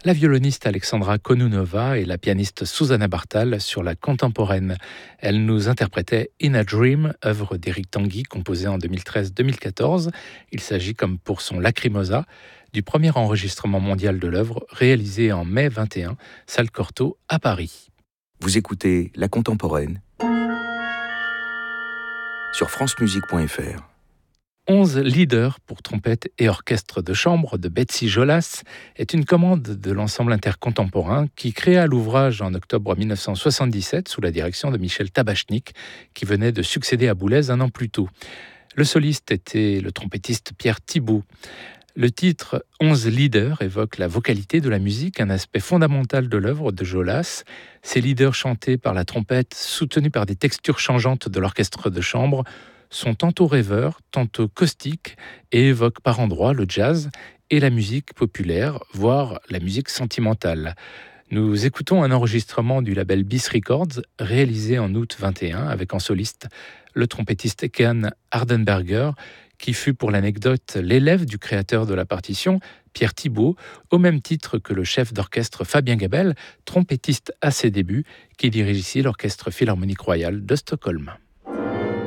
La violoniste Alexandra Kononova et la pianiste Susanna Bartal sur la contemporaine. Elle nous interprétait In a Dream, œuvre d'Éric Tanguy, composée en 2013-2014. Il s'agit, comme pour son Lacrimosa, du premier enregistrement mondial de l'œuvre, réalisé en mai 21, salle Cortot à Paris. Vous écoutez La Contemporaine sur francemusique.fr. 11 leaders pour trompette et orchestre de chambre de Betsy Jolas est une commande de l'ensemble intercontemporain qui créa l'ouvrage en octobre 1977 sous la direction de Michel Tabachnik, qui venait de succéder à Boulez un an plus tôt. Le soliste était le trompettiste Pierre Thibault. Le titre 11 leaders évoque la vocalité de la musique, un aspect fondamental de l'œuvre de Jolas. Ces leaders chantés par la trompette, soutenus par des textures changeantes de l'orchestre de chambre, sont tantôt rêveurs, tantôt caustiques et évoquent par endroits le jazz et la musique populaire, voire la musique sentimentale. Nous écoutons un enregistrement du label Bis Records réalisé en août 21 avec en soliste le trompettiste Kean Hardenberger, qui fut pour l'anecdote l'élève du créateur de la partition, Pierre Thibault, au même titre que le chef d'orchestre Fabien Gabel, trompettiste à ses débuts, qui dirige ici l'Orchestre Philharmonique Royal de Stockholm.